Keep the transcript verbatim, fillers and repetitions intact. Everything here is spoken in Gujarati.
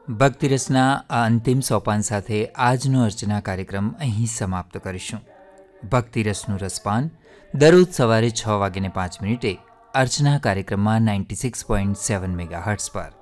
ભક્તિરસના આ અંતિમ સોપાન સાથે આજનો અર્ચના કાર્યક્રમ અહીં સમાપ્ત કરીશું. ભક્તિરસનું રસપાન દરરોજ સવારે છ વાગ્યે પાંચ મિનિટે અર્ચના કાર્યક્રમમાં ninety six point seven mega hertz પર.